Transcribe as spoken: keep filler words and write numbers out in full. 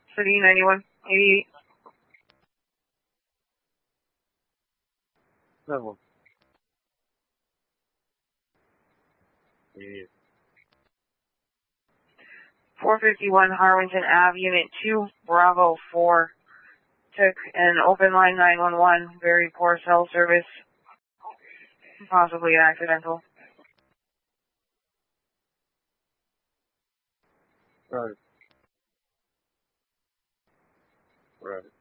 City ninety-one eighty-eight. Level. eighty-eight. four fifty-one Harwinton Ave, Unit two, Bravo four. Took an open line nine one one, very poor cell service, possibly accidental. Right. Right.